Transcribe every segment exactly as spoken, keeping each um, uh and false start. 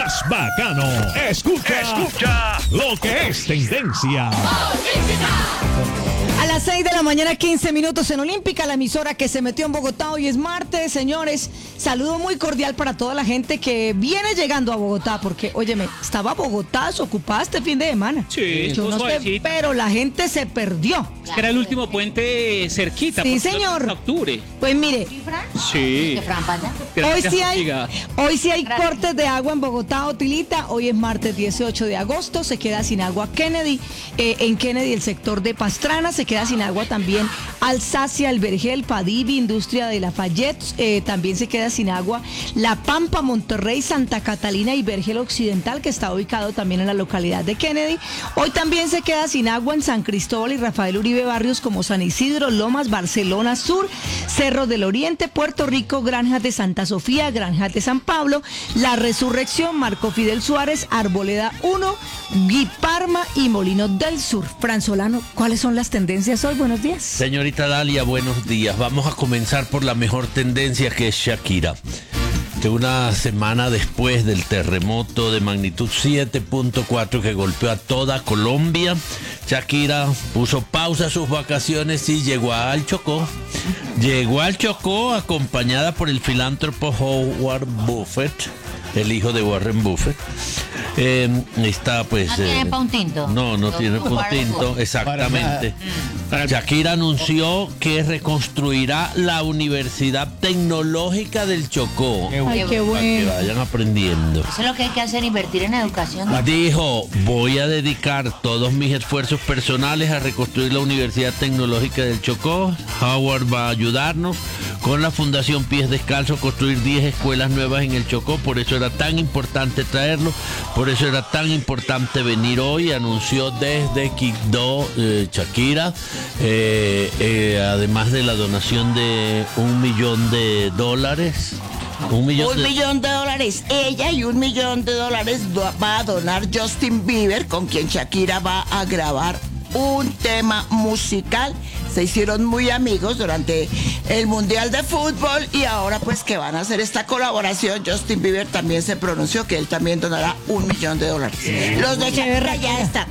más bacano. Escucha, escucha lo que es tendencia. A las seis de la mañana, quince minutos en Olímpica, la emisora que se metió en Bogotá. Hoy es martes, señores. Saludo muy cordial para toda la gente que viene llegando a Bogotá, porque, óyeme, estaba Bogotá desocupada este fin de semana. Sí, yo no sé, pero la gente se perdió. Es que era el último puente cerquita. Sí, señor. Octubre. Pues mire, Sí. hoy sí hay, hoy sí hay cortes de agua en Bogotá, Otilita. Hoy es martes dieciocho de agosto. Se queda sin agua Kennedy. Eh, en Kennedy, el sector de Pastrana, se queda sin agua también Alsacia, El Vergel, Padivi, Industria de Lafayette. Eh, también se queda sin agua La Pampa, Monterrey, Santa Catalina y Vergel Occidental, que está ubicado también en la localidad de Kennedy. Hoy también se queda sin agua en San Cristóbal y Rafael Uribe barrios como San Isidro, Lomas, Barcelona Sur, Cerro del Oriente, Puerto Rico, Granjas de Santa Sofía, Granjas de San Pablo, La Resurrección, Marco Fidel Suárez, Arboleda uno, Guiparma y Molinos del Sur. Franzolano, ¿cuáles son las tendencias hoy? Buenos días. Señorita Dalia, buenos días. Vamos a comenzar por la mejor tendencia, que es Shakira. Que una semana después del terremoto de magnitud siete punto cuatro que golpeó a toda Colombia, Shakira puso pausa a sus vacaciones y llegó al Chocó. Llegó al Chocó acompañada por el filántropo Howard Buffett, el hijo de Warren Buffett. Eh, está pues... ¿No tiene eh, pa' un tinto? No, no Los tiene pa' un Warren tinto, Buffett. exactamente. Shakira anunció que reconstruirá la Universidad Tecnológica del Chocó. Ay, qué Para que bueno. vayan aprendiendo. Eso es lo que hay que hacer, invertir en educación. Dijo, voy a dedicar todos mis esfuerzos personales a reconstruir la Universidad Tecnológica del Chocó. Howard va a ayudarnos con la Fundación Pies Descalzos a construir diez escuelas nuevas en el Chocó. Por eso era tan importante traerlo, por eso era tan importante venir hoy. Anunció desde Quibdó eh, Shakira, eh, eh, además de la donación de un millón de dólares. Un millón Un de... millón de dólares ella y un millón de dólares do- va a donar Justin Bieber, con quien Shakira va a grabar un tema musical. Se hicieron muy amigos durante el Mundial de Fútbol y ahora pues que van a hacer esta colaboración. Justin Bieber también se pronunció que él también donará un millón de dólares. Los de Shakira ya están.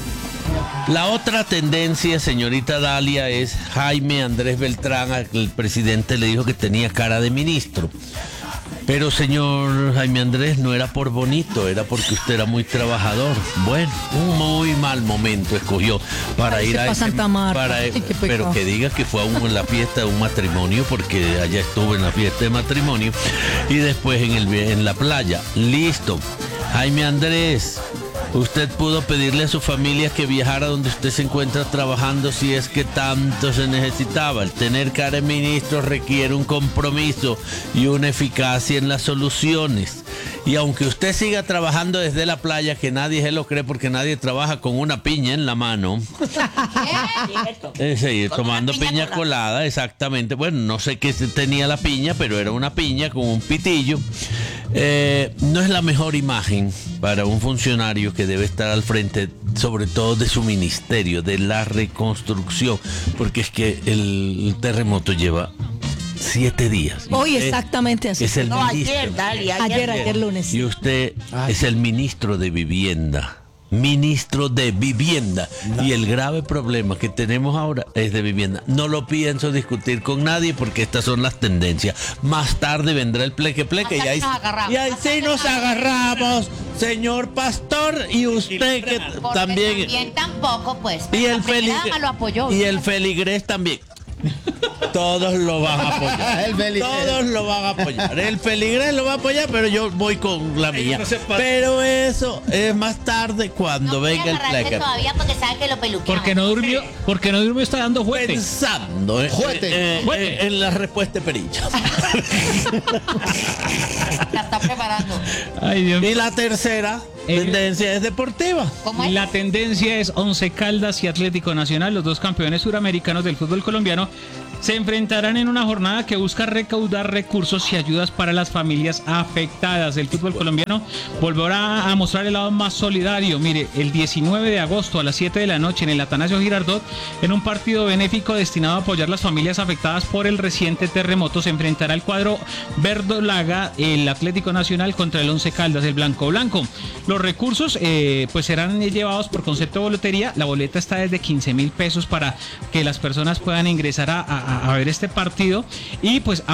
La otra tendencia, señorita Dalia, es Jaime Andrés Beltrán. El presidente le dijo que tenía cara de ministro. Pero, señor Jaime Andrés, no era por bonito, era porque usted era muy trabajador. Bueno, un muy mal momento escogió para Parece ir a pa' ese- Santa Marta. para Ay, qué pecado. pero que diga que fue a un- la fiesta de un matrimonio, porque allá estuvo en la fiesta de matrimonio, y después en, el, en la playa. Listo. Jaime Andrés, usted pudo pedirle a su familia que viajara donde usted se encuentra trabajando si es que tanto se necesitaba. El tener cara de ministro requiere un compromiso y una eficacia en las soluciones. Y aunque usted siga trabajando desde la playa, que nadie se lo cree porque nadie trabaja con una piña en la mano. Eh, sí, tomando piña piña colada. colada, exactamente. Bueno, no sé qué tenía la piña, pero era una piña con un pitillo. Eh, no es la mejor imagen para un funcionario que debe estar al frente, sobre todo de su ministerio, de la reconstrucción, porque es que el terremoto lleva siete días. Hoy Usted exactamente así. es el No, ministro. ayer, Dalia, Ayer, ayer lunes. Y usted es el ministro de Vivienda. Ministro de Vivienda. Y el grave problema que tenemos ahora es de vivienda. No lo pienso discutir con nadie porque estas son las tendencias. Más tarde vendrá el pleque pleque y Hasta ahí, que nos agarramos. y ahí Hasta sí que nos nos agarramos, señor pastor, y usted que Porque también. también tampoco, pues. Y el, La primera feligre- dama lo apoyó. y el feligrés también. Todos lo van a apoyar. El feligrés. Todos lo van a apoyar. El feligrés lo va a apoyar, pero yo voy con la mía. no se pasa. Pero eso es más tarde cuando No venga quiere el agarrarse pleque. todavía porque sabe que lo peluquean. Porque no durmió, porque no durmió está dando juguete. Pensando eh, Juguete. eh, eh, Juguete. en la respuesta de perilla. La está preparando. Ay, Dios mío. Y la tercera Eh, tendencia es deportiva. ¿Cómo es? La tendencia es Once Caldas y Atlético Nacional, los dos campeones suramericanos del fútbol colombiano, se enfrentarán en una jornada que busca recaudar recursos y ayudas para las familias afectadas. El fútbol colombiano volverá a mostrar el lado más solidario. Mire, el diecinueve de agosto a las siete de la noche en el Atanasio Girardot, en un partido benéfico destinado a apoyar las familias afectadas por el reciente terremoto, se enfrentará el cuadro verdolaga, el Atlético Nacional, contra el Once Caldas, el Blanco Blanco. Los recursos eh, pues serán llevados por concepto de boletería. La boleta está desde quince mil pesos para que las personas puedan ingresar a, a, a ver este partido y pues